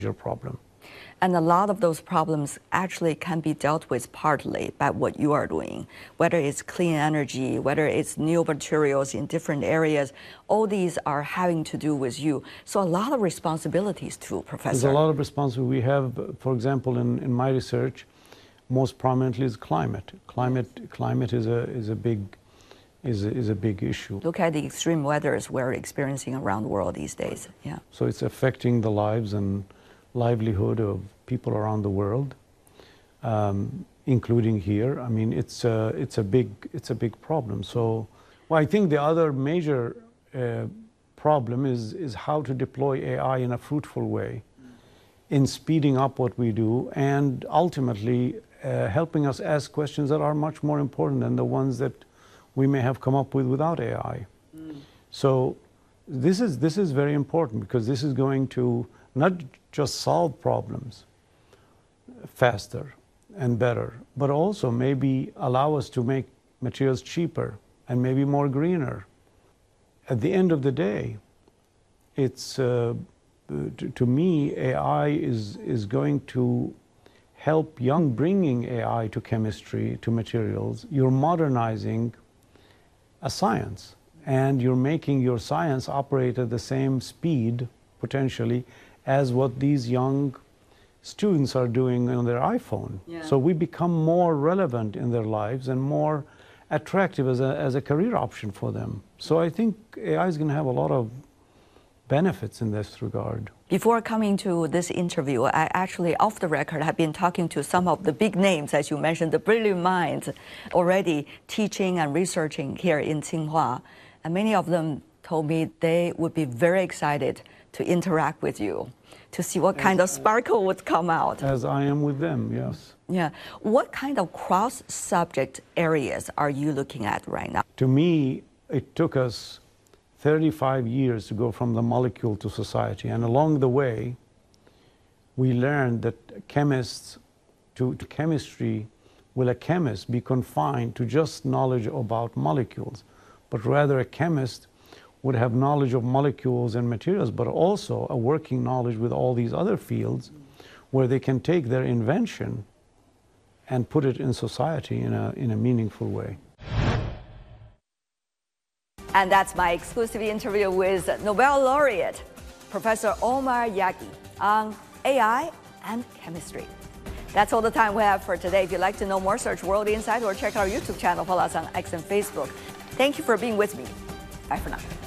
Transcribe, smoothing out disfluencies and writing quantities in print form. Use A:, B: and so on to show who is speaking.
A: major problem.
B: And a lot of those problems actually can be dealt with partly by what you are doing, whether it's clean energy, whether it's new materials in different areas. All these are having to do with you. So a lot of responsibilities too, Professor.
A: There's a lot of responsibility. We have, for example, in my research, most prominently is climate. Climate is a big issue.
B: Look at the extreme weathers we're experiencing around the world these days. Yeah.
A: So it's affecting the lives and livelihood of people around the world, including here. I mean, it's a big problem. So, well, I think the other major problem is how to deploy AI in a fruitful way, in speeding up what we do, and ultimately helping us ask questions that are much more important than the ones that we may have come up with without AI. So this is very important, because this is going to not just solve problems faster and better, but also maybe allow us to make materials cheaper and maybe more greener. At the end of the day, it's to me, AI is going to help bringing AI to chemistry, to materials. You're modernizing a science, and you're making your science operate at the same speed, potentially, as what these young students are doing on their iPhone.
B: Yeah.
A: So we become more relevant in their lives and more attractive as a career option for them. So I think AI is going to have a lot of benefits in this regard.
B: Before coming to this interview, I actually, off the record, have been talking to some of the big names, as you mentioned, the brilliant minds already teaching and researching here in Tsinghua. And many of them told me they would be very excited to interact with you, to see what kind of sparkle would come out.
A: As I am with them, yes.
B: Yeah. What kind of cross-subject areas are you looking at right now?
A: To me, it took us 35 years to go from the molecule to society. And along the way, we learned that chemists, to chemistry, will a chemist be confined to just knowledge about molecules? But rather a chemist would have knowledge of molecules and materials, but also a working knowledge with all these other fields where they can take their invention and put it in society in a meaningful way.
B: And that's my exclusive interview with Nobel laureate, Professor Omar Yaghi, on AI and chemistry. That's all the time we have for today. If you'd like to know more, search World Insight or check our YouTube channel. Follow us on X and Facebook. Thank you for being with me. Bye for now.